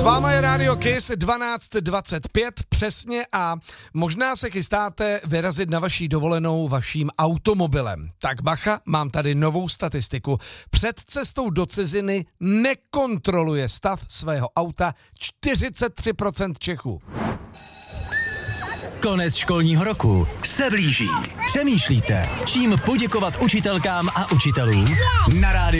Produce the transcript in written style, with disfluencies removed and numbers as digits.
S váma je Radio Kiss 12:25 přesně a možná se chystáte vyrazit na vaší dovolenou vaším automobilem. Tak bacha, mám tady novou statistiku. Před cestou do ciziny nekontroluje stav svého auta 43% Čechů. Konec školního roku se blíží. Přemýšlíte, čím poděkovat učitelkám a učitelům? Na rádiu